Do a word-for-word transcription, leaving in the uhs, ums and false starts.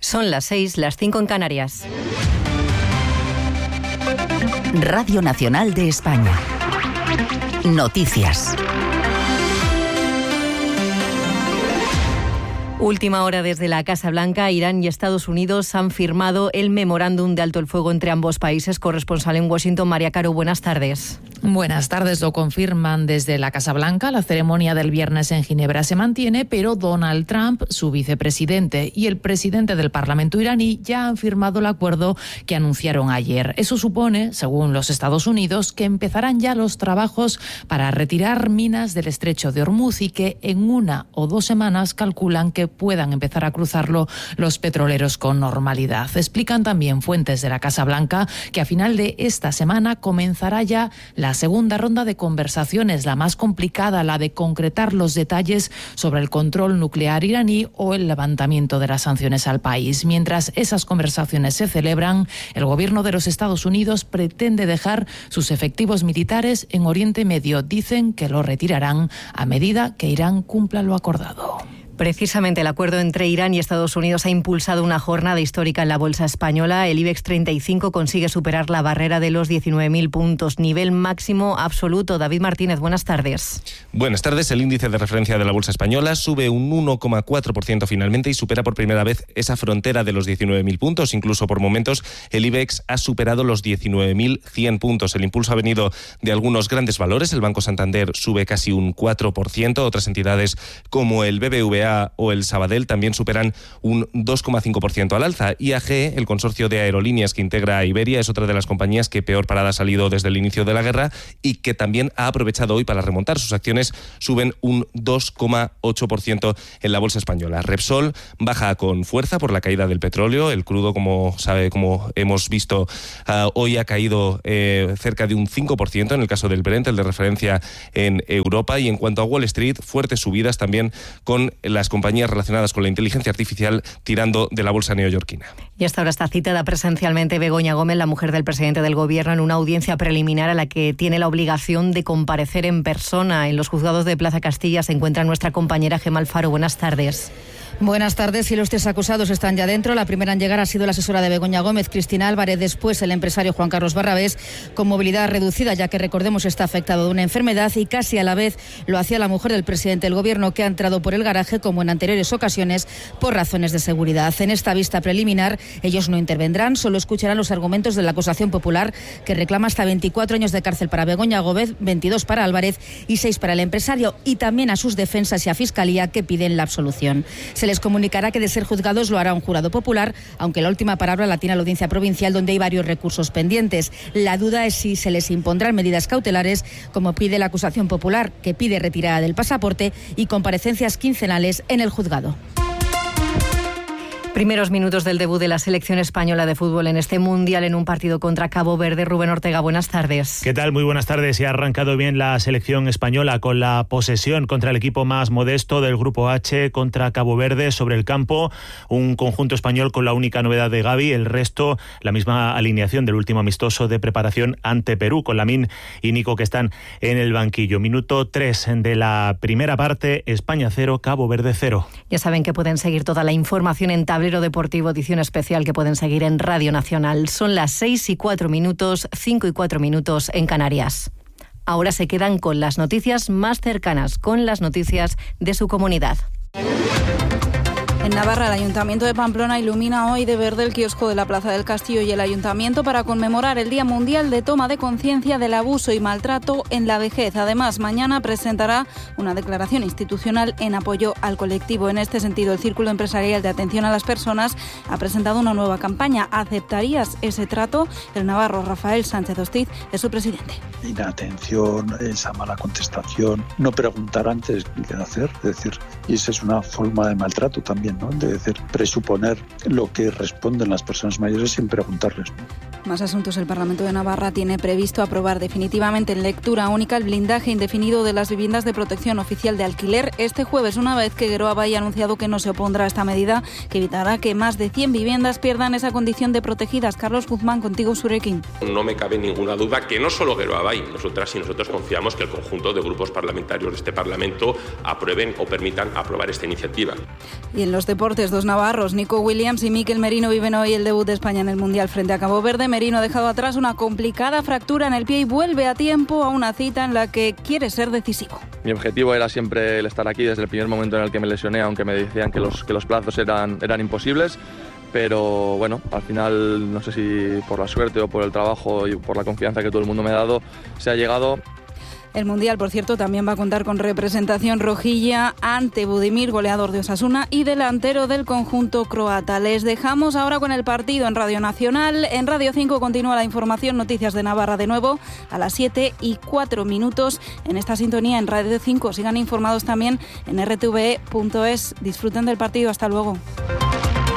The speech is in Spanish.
Son las seis, las cinco en Canarias. Radio Nacional de España. Noticias. Última hora desde la Casa Blanca. Irán y Estados Unidos han firmado el memorándum de alto el fuego entre ambos países. Corresponsal en Washington, María Caro, buenas tardes. Buenas tardes, lo confirman desde la Casa Blanca. La ceremonia del viernes en Ginebra se mantiene, pero Donald Trump, su vicepresidente y el presidente del Parlamento iraní ya han firmado el acuerdo que anunciaron ayer. Eso supone, según los Estados Unidos, que empezarán ya los trabajos para retirar minas del estrecho de Hormuz y que en una o dos semanas calculan que puedan empezar a cruzarlo los petroleros con normalidad. Explican también fuentes de la Casa Blanca que a final de esta semana comenzará ya la segunda ronda de conversaciones, la más complicada, la de concretar los detalles sobre el control nuclear iraní o el levantamiento de las sanciones al país. Mientras esas conversaciones se celebran, el gobierno de los Estados Unidos pretende dejar sus efectivos militares en Oriente Medio. Dicen que lo retirarán a medida que Irán cumpla lo acordado. Precisamente el acuerdo entre Irán y Estados Unidos ha impulsado una jornada histórica en la bolsa española. El IBEX treinta y cinco consigue superar la barrera de los diecinueve mil puntos, nivel máximo absoluto. David Martínez, buenas tardes. Buenas tardes. El índice de referencia de la bolsa española sube un uno coma cuatro por ciento finalmente y supera por primera vez esa frontera de los diecinueve mil puntos. Incluso por momentos el IBEX ha superado los diecinueve mil cien puntos. El impulso ha venido de algunos grandes valores. El Banco Santander sube casi un cuatro por ciento. Otras entidades como el B B V A o el Sabadell también superan un dos coma cinco por ciento al alza. I A G, el consorcio de aerolíneas que integra a Iberia, es otra de las compañías que peor parada ha salido desde el inicio de la guerra y que también ha aprovechado hoy para remontar. Sus acciones suben un dos coma ocho por ciento en la bolsa española. Repsol baja con fuerza por la caída del petróleo. El crudo, como sabe, como hemos visto, uh, hoy ha caído eh, cerca de un cinco por ciento en el caso del Brent, el de referencia en Europa. Y en cuanto a Wall Street, fuertes subidas también con las compañías relacionadas con la inteligencia artificial tirando de la bolsa neoyorquina. Y hasta ahora está citada presencialmente Begoña Gómez, la mujer del presidente del Gobierno, en una audiencia preliminar a la que tiene la obligación de comparecer en persona. En los juzgados de Plaza Castilla se encuentra nuestra compañera Gemma Alfaro. Buenas tardes. Buenas tardes. Y los tres acusados están ya dentro. La primera en llegar ha sido la asesora de Begoña Gómez, Cristina Álvarez. Después el empresario Juan Carlos Barrabés, con movilidad reducida, ya que recordemos está afectado de una enfermedad, y casi a la vez lo hacía la mujer del presidente del Gobierno, que ha entrado por el garaje como en anteriores ocasiones por razones de seguridad. En esta vista preliminar ellos no intervendrán, solo escucharán los argumentos de la acusación popular, que reclama hasta veinticuatro años de cárcel para Begoña Gómez, veintidós para Álvarez y seis para el empresario, y también a sus defensas y a Fiscalía, que piden la absolución. Se les comunicará que de ser juzgados lo hará un jurado popular, aunque la última palabra la tiene la Audiencia Provincial, donde hay varios recursos pendientes. La duda es si se les impondrán medidas cautelares, como pide la acusación popular, que pide retirada del pasaporte y comparecencias quincenales en el juzgado. Primeros minutos del debut de la selección española de fútbol en este Mundial en un partido contra Cabo Verde. Rubén Ortega, buenas tardes. ¿Qué tal? Muy buenas tardes. Y ha arrancado bien la selección española con la posesión contra el equipo más modesto del Grupo H, contra Cabo Verde sobre el campo. Un conjunto español con la única novedad de Gavi, el resto la misma alineación del último amistoso de preparación ante Perú, con Lamine y Nico que están en el banquillo. Minuto tres de la primera parte, España cero, Cabo Verde cero. Ya saben que pueden seguir toda la información en Tablero Deportivo, edición especial que pueden seguir en Radio Nacional. Son las seis y cuatro minutos, cinco y cuatro minutos en Canarias. Ahora se quedan con las noticias más cercanas, con las noticias de su comunidad. En Navarra, el Ayuntamiento de Pamplona ilumina hoy de verde el kiosco de la Plaza del Castillo y el Ayuntamiento para conmemorar el Día Mundial de Toma de Conciencia del Abuso y Maltrato en la Vejez. Además, mañana presentará una declaración institucional en apoyo al colectivo. En este sentido, el Círculo Empresarial de Atención a las Personas ha presentado una nueva campaña. ¿Aceptarías ese trato? El navarro Rafael Sánchez Hostiz es su presidente. Inatención, esa mala contestación, no preguntar antes qué hacer, es decir, y esa es una forma de maltrato también, ¿no? De decir, presuponer lo que responden las personas mayores sin preguntarles, ¿no? Más asuntos. El Parlamento de Navarra tiene previsto aprobar definitivamente en lectura única el blindaje indefinido de las viviendas de protección oficial de alquiler este jueves, una vez que Geroa Bai ha anunciado que no se opondrá a esta medida, que evitará que más de cien viviendas pierdan esa condición de protegidas. Carlos Guzmán, contigo, Zurekin. No me cabe ninguna duda que no solo Geroa Bai, nosotras y nosotros confiamos que el conjunto de grupos parlamentarios de este Parlamento aprueben o permitan aprobar esta iniciativa. Y en los deportes, dos navarros, Nico Williams y Mikel Merino, viven hoy el debut de España en el Mundial frente a Cabo Verde. Merino ha dejado atrás una complicada fractura en el pie y vuelve a tiempo a una cita en la que quiere ser decisivo. Mi objetivo era siempre el estar aquí desde el primer momento en el que me lesioné, aunque me decían que los, que los plazos eran, eran imposibles. Pero bueno, al final, no sé si por la suerte o por el trabajo y por la confianza que todo el mundo me ha dado, se ha llegado. El Mundial, por cierto, también va a contar con representación rojilla ante Budimir, goleador de Osasuna y delantero del conjunto croata. Les dejamos ahora con el partido en Radio Nacional. En Radio cinco continúa la información, noticias de Navarra de nuevo a las siete y cuatro minutos en esta sintonía en Radio cinco. Sigan informados también en r t v e punto es. Disfruten del partido. Hasta luego.